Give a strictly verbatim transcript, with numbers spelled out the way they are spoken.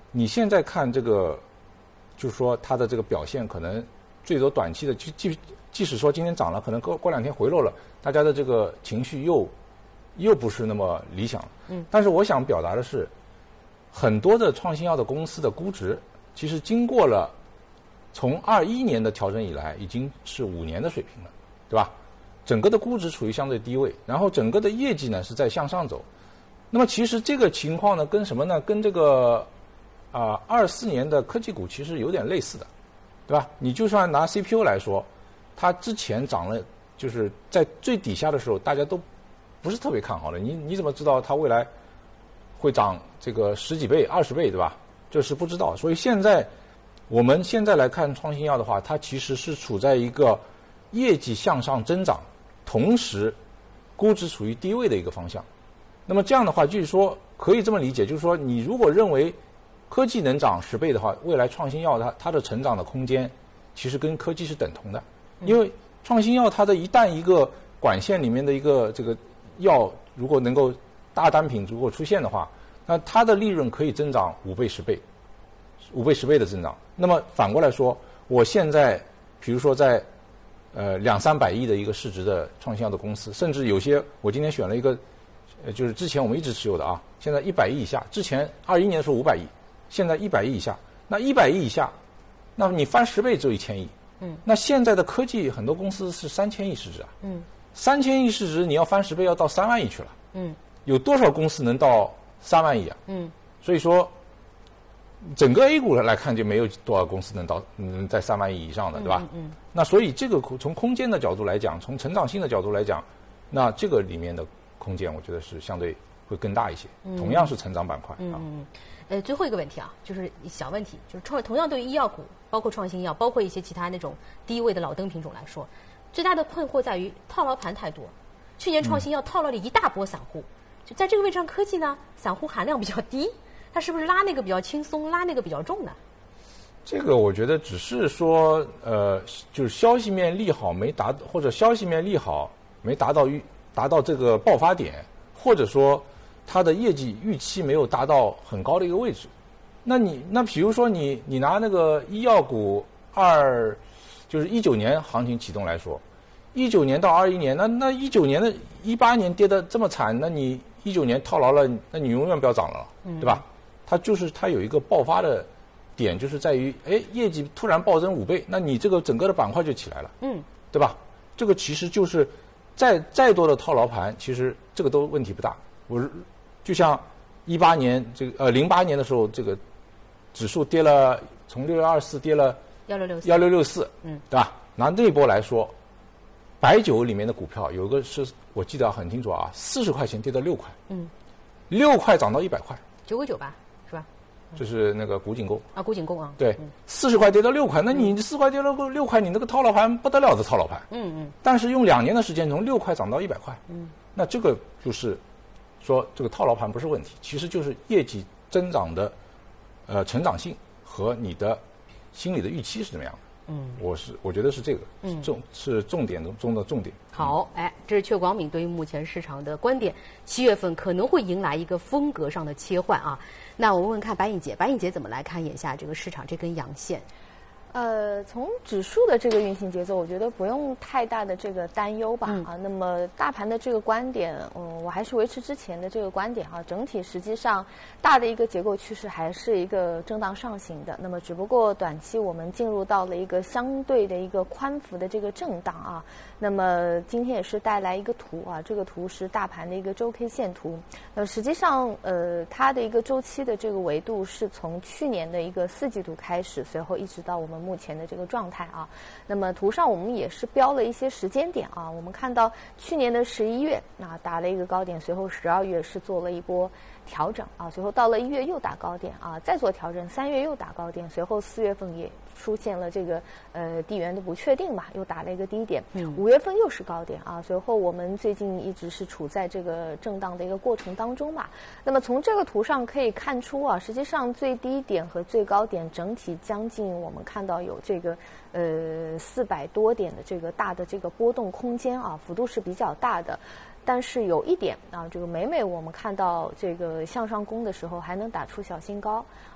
你现在看这个，就是说它的这个表现可能最多短期的，即即即使说今天涨了，可能过过两天回落了，大家的这个情绪又又不是那么理想。嗯。但是我想表达的是，很多的创新药的公司的估值，其实经过了从二一年的调整以来，已经是五年的水平了，对吧？整个的估值处于相对低位，然后整个的业绩呢是在向上走。那么其实这个情况呢，跟什么呢？跟这个啊二四年的科技股其实有点类似的，对吧？你就算拿 C P U 来说，它之前涨了，就是在最底下的时候，大家都不是特别看好的。你你怎么知道它未来会涨这个十几倍、二十倍，对吧？这是不知道。所以现在我们现在来看创新药的话，它其实是处在一个业绩向上增长，同时估值处于低位的一个方向。那么这样的话，就是说可以这么理解，就是说你如果认为科技能涨十倍的话，未来创新药它它的成长的空间其实跟科技是等同的，因为创新药它的一旦一个管线里面的一个这个药如果能够大单品如果出现的话，那它的利润可以增长五倍十倍，五倍十倍的增长。那么反过来说，我现在比如说在呃两三百亿的一个市值的创新药的公司，甚至有些我今天选了一个。呃，就是之前我们一直持有的啊，现在一百亿以下，之前二一年的时候五百亿，现在一百亿以下。那一百亿以下，那么你翻十倍只有一千亿。嗯。那现在的科技很多公司是三千亿市值啊。嗯。三千亿市值你要翻十倍要到三万亿去了。嗯。有多少公司能到三万亿啊？嗯。所以说，整个 A 股来看就没有多少公司能到能在三万亿以上的，对吧？嗯。嗯那所以这个从空间的角度来讲，从成长性的角度来讲，那这个里面的。空间我觉得是相对会更大一些，嗯、同样是成长板块。 嗯嗯，呃，最后一个问题啊，就是小问题，就是创同样对于医药股，包括创新药，包括一些其他那种低位的老灯品种来说，最大的困惑在于套牢盘太多。去年创新药套牢了一大波散户，嗯、就在这个位置上，科技呢散户含量比较低，它是不是拉那个比较轻松，拉那个比较重呢？ 这个我觉得只是说，呃，就是消息面利好没达，或者消息面利好没达到预。达到这个爆发点，或者说它的业绩预期没有达到很高的一个位置，那你那比如说你你拿那个医药股二，就是一九年行情启动来说，一九年到二一年，那那一九年的一八年跌得这么惨，那你一九年套牢了，那你永远不要涨了，对吧？它就是它有一个爆发的点，就是在于哎业绩突然暴增五倍，那你这个整个的板块就起来了，嗯，对吧？这个其实就是。再再多的套牢盘，其实这个都问题不大。我就像一八年这个呃零八年的时候，这个指数跌了，从六六二四跌了幺六六四， 幺六六四，嗯，对吧？拿那波来说，白酒里面的股票有一个是我记得很清楚啊，四十块钱跌到六块，嗯，六块涨到一百块， 九个九吧，是吧？ 就是那个古井贡啊，古井贡啊， 对，四十块跌到六块，那你四块跌到六块，你那个套牢盘不得了的套牢盘，嗯嗯。但是用两年的时间从六块涨到一百块，嗯，那这个就是说这个套牢盘不是问题，其实就是业绩增长的呃成长性和你的心理的预期是怎么样的。嗯，我是我觉得是这个，嗯，重是重点中中的重点。 好，哎，这是阙广敏对于目前市场的观点。七月份可能会迎来一个风格上的切换啊。那我问问看白颖姐，白颖姐怎么来看眼下这个市场这根阳线？ 呃，从指数的这个运行节奏，我觉得不用太大的这个担忧吧。嗯、啊，那么大盘的这个观点，嗯，我还是维持之前的这个观点啊。整体实际上大的一个结构趋势还是一个震荡上行的。那么只不过短期我们进入到了一个相对的一个宽幅的这个震荡啊。那么今天也是带来一个图啊，这个图是大盘的一个周 K 线图。那么实际上，呃，它的一个周期的这个维度是从去年的一个四季度开始，随后一直到我们目前的这个状态啊。那么图上我们也是标了一些时间点啊，我们看到去年的十一月啊打了一个高点，随后十二月是做了一波调整啊，随后到了一月又打高点啊，再做调整，三月又打高点，随后四月份也出现了这个呃地缘的不确定嘛，又打了一个低点，嗯，五月份又是高点啊，随后我们最近一直是处在这个震荡的一个过程当中嘛。那么从这个图上可以看出啊，实际上最低点和最高点整体将近我们看到有这个呃四百多点的这个大的这个波动空间啊，幅度是比较大的。但是有一点啊，这个每每我们看到这个向上攻的时候，还能打出小新高。